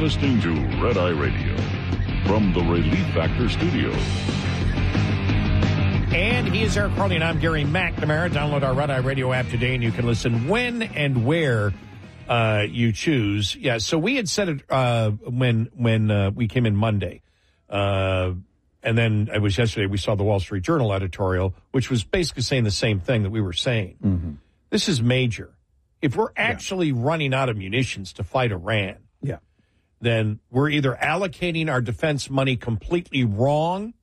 listening to Red Eye Radio from the Relief Factor Studios. And he is Eric Carly, and I'm Gary McNamara. Download our Red Eye Radio app today, and you can listen when and where you choose. Yeah, so we had said it when we came in Monday. And then it was yesterday we saw the Wall Street Journal editorial, which was basically saying the same thing that we were saying. Mm-hmm. This is major. If we're actually running out of munitions to fight Iran, then we're either allocating our defense money completely wrong,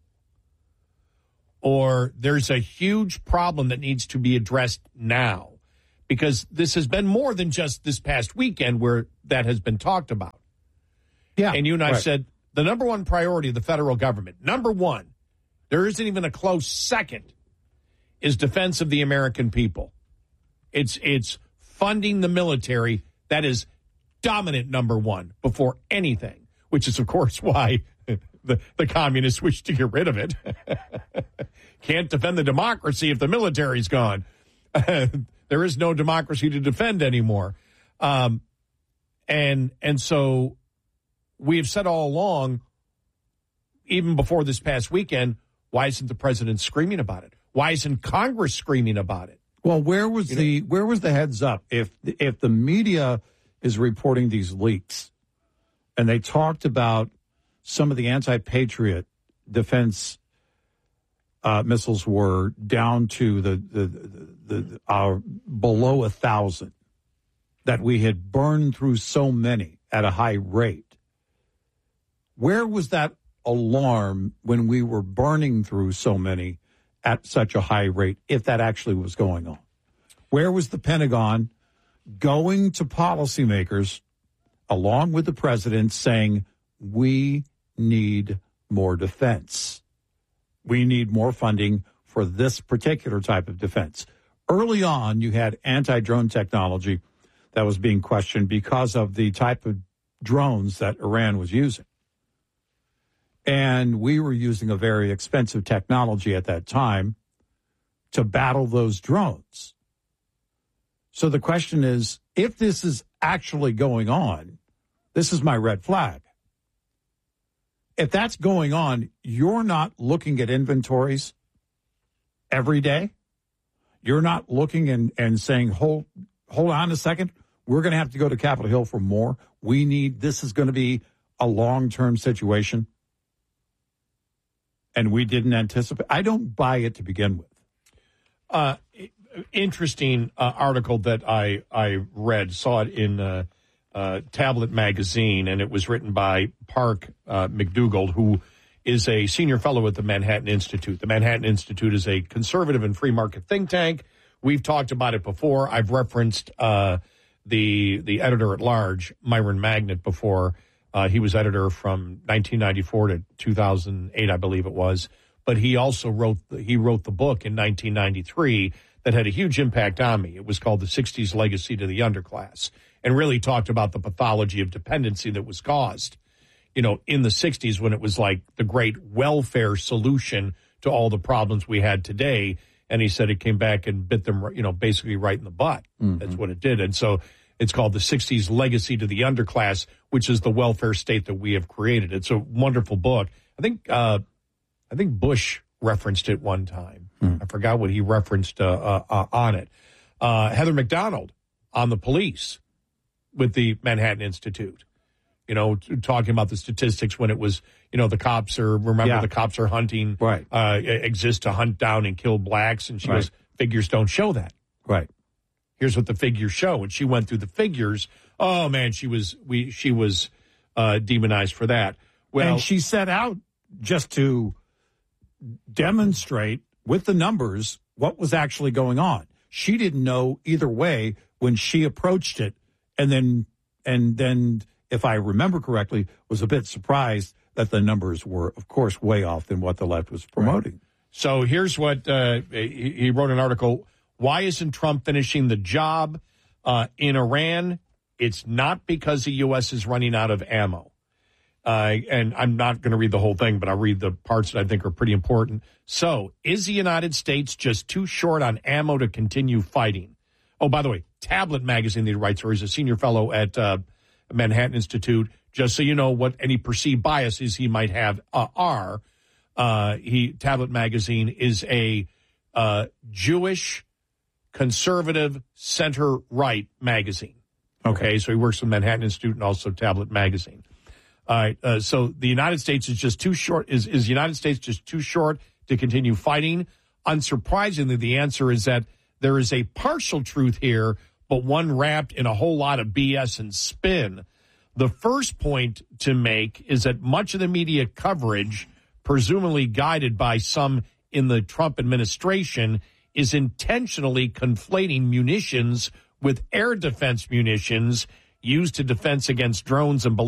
or there's a huge problem that needs to be addressed now, because this has been more than just this past weekend where that has been talked about. Yeah, and you and I said the number one priority of the federal government, number one, there isn't even a close second, is defense of the American people. It's funding the military. That is dominant number one before anything, which is, of course, why the communists wish to get rid of it. Can't defend the democracy if the military's gone. There is no democracy to defend anymore. And so we have said all along, even before this past weekend, why isn't the president screaming about it? Why isn't Congress screaming about it? Well, where was the heads up? If the media is reporting these leaks, and they talked about some of the anti-Patriot defense missiles were down to the below 1,000, that we had burned through so many at a high rate. Where was that alarm when we were burning through so many at such a high rate, if that actually was going on? Where was the Pentagon going to policymakers along with the president saying, we need more defense? We need more funding for this particular type of defense. Early on, you had anti-drone technology that was being questioned because of the type of drones that Iran was using. And we were using a very expensive technology at that time to battle those drones. So the question is, if this is actually going on, this is my red flag. If that's going on, you're not looking at inventories every day. You're not looking and saying, hold on a second. We're going to have to go to Capitol Hill for more. This is going to be a long-term situation. And we didn't anticipate. I don't buy it to begin with. Interesting article that I read, saw it in Tablet Magazine, and it was written by Park McDougald, who is a senior fellow at the Manhattan Institute. The Manhattan Institute is a conservative and free market think tank. We've talked about it before. I've referenced the editor-at-large, Myron Magnet, before. He was editor from 1994 to 2008, I believe it was. But he also wrote the book in 1993 that had a huge impact on me. It was called The 60s Legacy to the Underclass, and really talked about the pathology of dependency that was caused, in the 60s, when it was like the great welfare solution to all the problems we had today. And he said it came back and bit them, basically right in the butt. Mm-hmm. That's what it did. And so it's called The 60s Legacy to the Underclass, which is the welfare state that we have created. It's a wonderful book. I think Bush referenced it one time. I forgot what he referenced on it. Heather McDonald on the police with the Manhattan Institute, talking about the statistics when it was, the cops are hunting, right, exist to hunt down and kill blacks. And she goes, figures don't show that. Right. Here's what the figures show. And she went through the figures. Oh, man, she was demonized for that. Well, and she set out just to demonstrate with the numbers what was actually going on. She didn't know either way when she approached it, and then, if I remember correctly, was a bit surprised that the numbers were, of course, way off than what the left was promoting. Right. So here's what he wrote an article. Why isn't Trump finishing the job in Iran? It's not because the U.S. is running out of ammo. And I'm not going to read the whole thing, but I'll read the parts that I think are pretty important. So, is the United States just too short on ammo to continue fighting? Oh, by the way, Tablet Magazine that he writes for, he's a senior fellow at Manhattan Institute, just so you know what any perceived biases he might have are. Tablet Magazine is a Jewish, conservative, center-right magazine. Okay, so he works for the Manhattan Institute and also Tablet Magazine. All right, so the United States is just too short. Is the United States just too short to continue fighting? Unsurprisingly, the answer is that there is a partial truth here, but one wrapped in a whole lot of BS and spin. The first point to make is that much of the media coverage, presumably guided by some in the Trump administration, is intentionally conflating munitions with air defense munitions used to defense against drones and ballistic